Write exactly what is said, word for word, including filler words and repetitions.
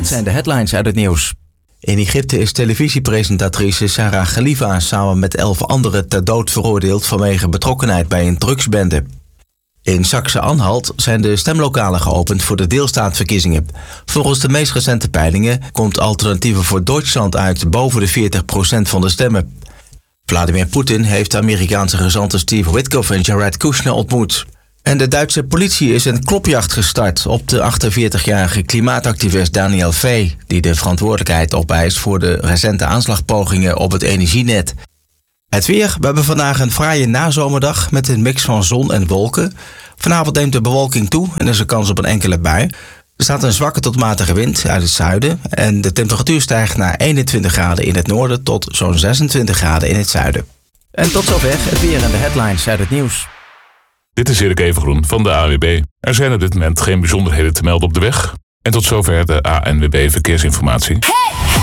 zijn de headlines uit het nieuws. In Egypte is televisiepresentatrice Sarah Khalifa samen met elf anderen ter dood veroordeeld vanwege betrokkenheid bij een drugsbende. In Saxe-Anhalt zijn de stemlokalen geopend voor de deelstaatverkiezingen. Volgens de meest recente peilingen komt Alternatieven voor Duitsland uit boven de veertig procent van de stemmen. Vladimir Poetin heeft de Amerikaanse gezanten Steve Witkoff en Jared Kushner ontmoet. En de Duitse politie is een klopjacht gestart op de achtenveertigjarige klimaatactivist Daniel V., die de verantwoordelijkheid opeist voor de recente aanslagpogingen op het energienet. Het weer. We hebben vandaag een fraaie nazomerdag met een mix van zon en wolken. Vanavond neemt de bewolking toe en er is een kans op een enkele bui. Er staat een zwakke tot matige wind uit het zuiden en de temperatuur stijgt naar eenentwintig graden in het noorden tot zo'n zesentwintig graden in het zuiden. En tot zover het weer en de headlines uit het nieuws. Dit is Erik Evengroen van de A N W B. Er zijn op dit moment geen bijzonderheden te melden op de weg. En tot zover de A N W B Verkeersinformatie.